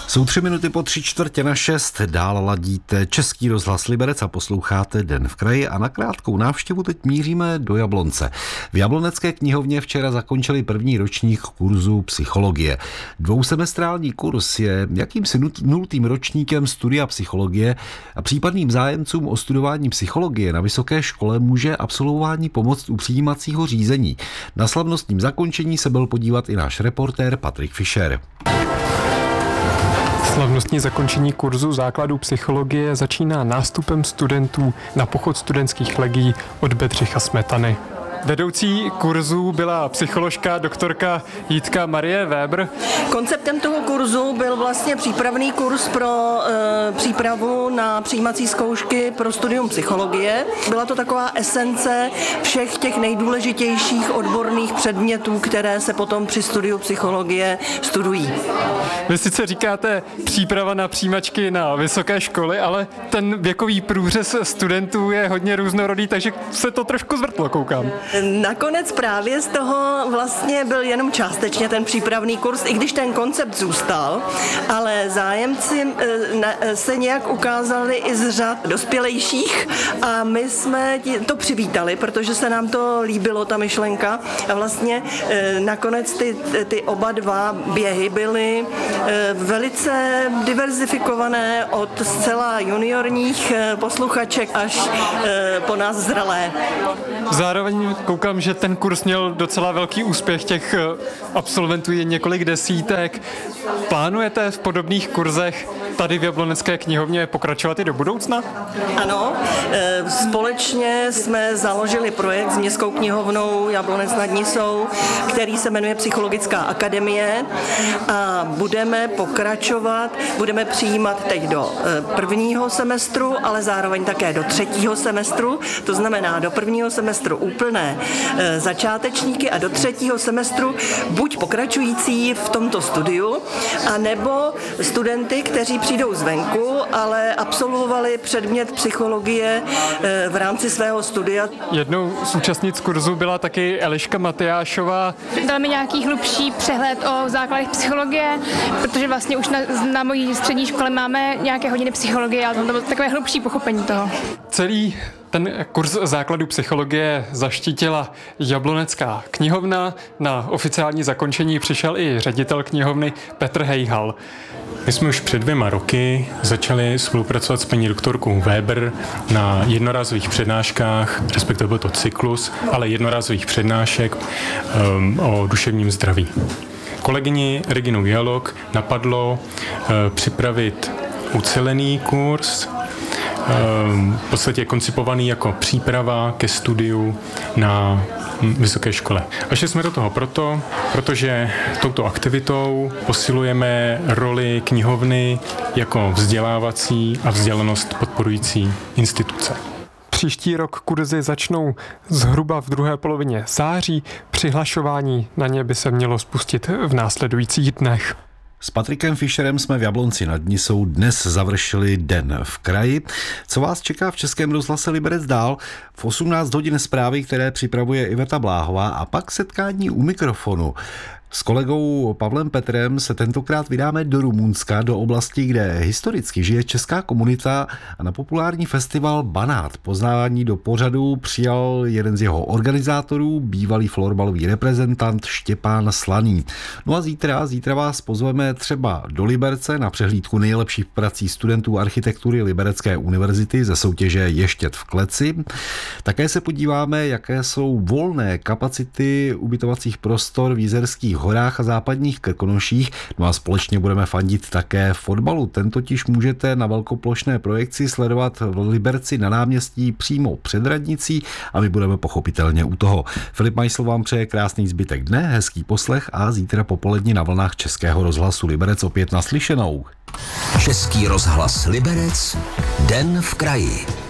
Jsou 3 minuty po 3:45, dál ladíte Český rozhlas Liberec a posloucháte Den v kraji a na krátkou návštěvu teď míříme do Jablonce. V Jablonecké knihovně včera zakončili první ročník kurzu psychologie. Dvousemestrální kurz je jakýmsi nultým ročníkem studia psychologie a případným zájemcům o studování psychologie na vysoké škole může absolvování pomoct u přijímacího řízení. Na slavnostním zakončení se byl podívat i náš reportér Patrik Fischer. Slavnostní zakončení kurzu základů psychologie začíná nástupem studentů na pochod studentských legií od Bedřicha Smetany. Vedoucí kurzu byla psycholožka doktorka Jitka Marie Weber. Konceptem toho kurzu byl vlastně přípravný kurz pro přípravu na přijímací zkoušky pro studium psychologie. Byla to taková esence všech těch nejdůležitějších odborných předmětů, které se potom při studiu psychologie studují. Vy sice říkáte příprava na přijímačky na vysoké školy, ale ten věkový průřez studentů je hodně různorodý, takže se to trošku zvrtlo, koukám. Nakonec právě z toho vlastně byl jenom částečně ten přípravný kurz, i když ten koncept zůstal, ale zájemci se nějak ukázali i z řad dospělejších a my jsme to přivítali, protože se nám to líbilo, ta myšlenka, a vlastně nakonec ty oba dva běhy byly velice diverzifikované od zcela juniorních posluchaček až po nás zralé. Zároveň koukám, že ten kurz měl docela velký úspěch, těch absolventů je několik desítek. Plánujete v podobných kurzech tady v Jablonecké knihovně pokračovat i do budoucna? Ano, společně jsme založili projekt s Městskou knihovnou Jablonec nad Nisou, který se jmenuje Psychologická akademie a budeme pokračovat, budeme přijímat teď do prvního semestru, ale zároveň také do třetího semestru, to znamená do prvního semestru úplné začátečníky a do třetího semestru buď pokračující v tomto studiu, anebo studenty, kteří přijdou zvenku, ale absolvovali předmět psychologie v rámci svého studia. Jednou z účastnic kurzu byla taky Eliška Matyášová. Dal mi nějaký hlubší přehled o základech psychologie, protože vlastně už na mojí střední škole máme nějaké hodiny psychologie, ale to bylo takové hlubší pochopení toho. Celý ten kurz základů psychologie zaštítila Jablonecká knihovna. Na oficiální zakončení přišel i ředitel knihovny Petr Hejhal. My jsme už před 2 roky začali spolupracovat s paní doktorkou Weber na jednorázových přednáškách, respektive byl to cyklus, ale jednorázových přednášek o duševním zdraví. Kolegyni Reginu Jalok napadlo připravit ucelený kurz, v podstatě koncipovaný jako příprava ke studiu na vysoké škole. A šli jsme do toho protože touto aktivitou posilujeme roli knihovny jako vzdělávací a vzdělanost podporující instituce. Příští rok kurzy začnou zhruba v druhé polovině září. Přihlašování na ně by se mělo spustit v následujících dnech. S Patrikem Fischerem jsme v Jablonci nad Nisou dnes završili Den v kraji. Co vás čeká v Českém rozhlase Liberec dál? V 18 hodin zprávy, které připravuje Iveta Bláhová a pak setkání u mikrofonu. S kolegou Pavlem Petrem se tentokrát vydáme do Rumunska, do oblasti, kde historicky žije česká komunita a na populární festival Banát. Pozvání do pořadu přijal jeden z jeho organizátorů, bývalý florbalový reprezentant Štěpán Slaný. No a zítra vás pozveme třeba do Liberce na přehlídku nejlepších prací studentů architektury Liberecké univerzity ze soutěže Ještět v kleci. Také se podíváme, jaké jsou volné kapacity ubytovacích prostor v Jizerských horách a západních Krkonoších. No a společně budeme fandit také fotbalu. Ten totiž můžete na velkoplošné projekci sledovat v Liberci na náměstí přímo před radnicí a my budeme pochopitelně u toho. Filip Majsl vám přeje krásný zbytek dne, hezký poslech a zítra popolední na vlnách Českého rozhlasu Liberec opět naslyšenou. Český rozhlas Liberec, Den v kraji.